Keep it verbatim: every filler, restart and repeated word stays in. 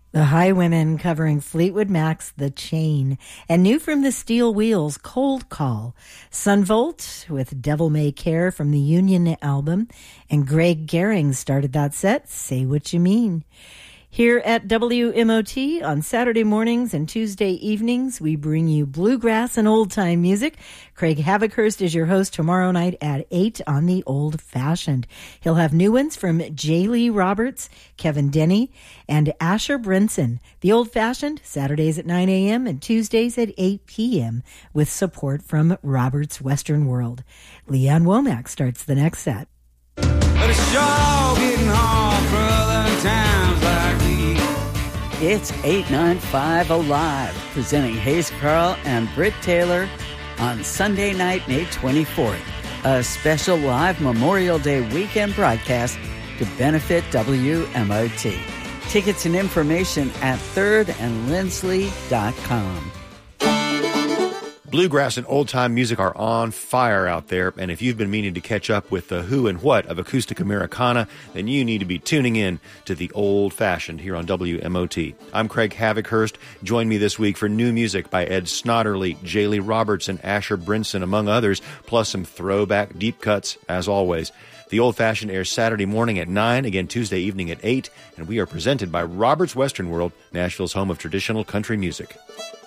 The Highwomen covering Fleetwood Mac's The Chain, and new from the Steel Wheels, Cold Call. Sunvolt with Devil May Care from the Union album, and Greg Gehring started that set, Say What You Mean. Here at W M O T on Saturday mornings and Tuesday evenings, we bring you bluegrass and old-time music. Craig Havikhurst is your host tomorrow night at eight on The Old Fashioned. He'll have new ones from J. Lee Roberts, Kevin Denny, and Asher Brinson. The Old Fashioned, Saturdays at nine a.m. and Tuesdays at eight p.m. with support from Robert's Western World. Leanne Womack starts the next set. But it's sure getting hard for other times like these. It's eight ninety-five Alive, presenting Hayes Carl and Britt Taylor on Sunday night, May twenty-fourth. A special live Memorial Day weekend broadcast to benefit W M O T. Tickets and information at third and lindsley dot com. Bluegrass and old-time music are on fire out there, and if you've been meaning to catch up with the who and what of acoustic Americana, then you need to be tuning in to The Old Fashioned here on W M O T. I'm Craig Havikhurst. Join me this week for new music by Ed Snodderly, J. Lee Roberts, and Asher Brinson, among others, plus some throwback deep cuts, as always. The Old Fashioned airs Saturday morning at nine, again Tuesday evening at eight, and we are presented by Robert's Western World, Nashville's home of traditional country music.